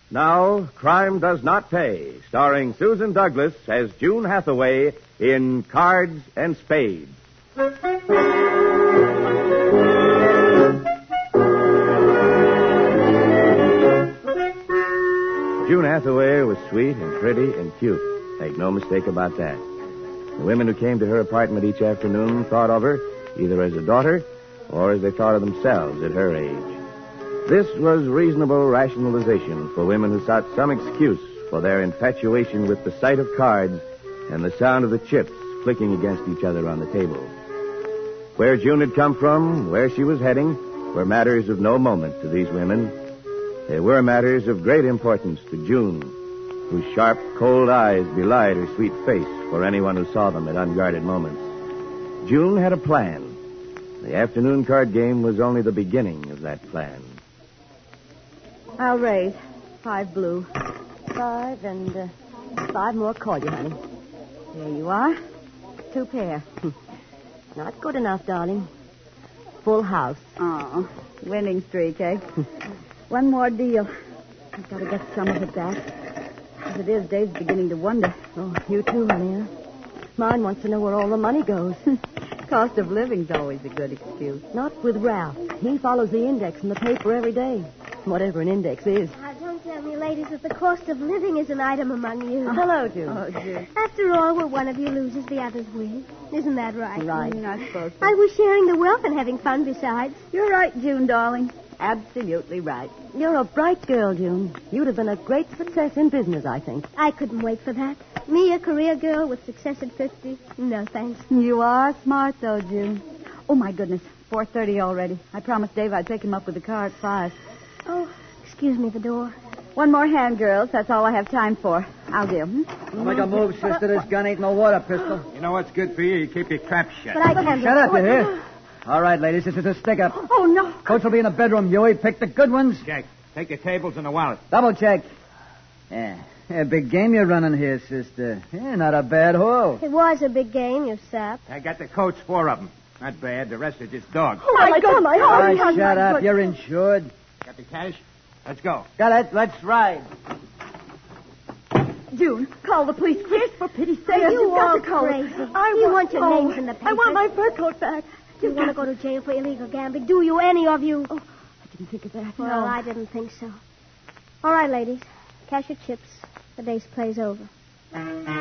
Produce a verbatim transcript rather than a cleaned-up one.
Now, Crime Does Not Pay, starring Susan Douglas as June Hathaway in Cards and Spades. June Hathaway was sweet and pretty and cute. Make no mistake about that. The women who came to her apartment each afternoon thought of her either as a daughter or as they thought of themselves at her age. This was reasonable rationalization for women who sought some excuse for their infatuation with the sight of cards and the sound of the chips clicking against each other on the table. Where June had come from, where she was heading, were matters of no moment to these women. They were matters of great importance to June, whose sharp, cold eyes belied her sweet face for anyone who saw them at unguarded moments. June had a plan. The afternoon card game was only the beginning of that plan. I'll raise. Five blue. Five and uh, five more call you, honey. There you are. Two pair. Not good enough, darling. Full house. Oh, winning streak, eh? One more deal. I've got to get some of it back. As it is, Dave's beginning to wonder. Oh, you too, honey. Huh? Mine wants to know where all the money goes. Cost of living's always a good excuse. Not with Ralph. He follows the index in the paper every day. Whatever an index is. Now, don't tell me, ladies, that the cost of living is an item among you. Oh, hello, June. Oh, June. After all, where one of you loses, the others win. Isn't that right? Right. Mm, I suppose so. I was sharing the wealth and having fun besides. You're right, June, darling. Absolutely right. You're a bright girl, June. You'd have been a great success in business, I think. I couldn't wait for that. Me, a career girl with success at fifty? No, thanks. You are smart, though, June. Oh, my goodness. four thirty already. I promised Dave I'd take him up with the car at five. Oh, excuse me, the door. One more hand, girls. That's all I have time for. I'll do. Hmm? Don't make a move, sister. This gun ain't no water pistol. You know what's good for you? You keep your trap shut. But I can't... Shut up, you hear? All right, ladies, this is a stick-up. Oh, no. Coach will be in the bedroom, Huey. Pick the good ones. Jack, take the tables and the wallet. Double check. Yeah. Yeah, big game you're running here, sister. Yeah, not a bad haul. It was a big game, you sap. I got the coach, four of them. Not bad. The rest are just dogs. Oh, my God. My All heart. right, shut up. You're insured. Got the cash? Let's go. Got it. Let's ride. June, call the police. Yes, for pity's sake. Are you You've got all to call it. crazy? I You want, want your oh, names in the I want papers. my fur coat back. Do you want to go to jail for illegal gambling? Do you, any of you? Oh, I didn't think of that. Well, no. I didn't think so. All right, ladies. Cash your chips. The day's play's over.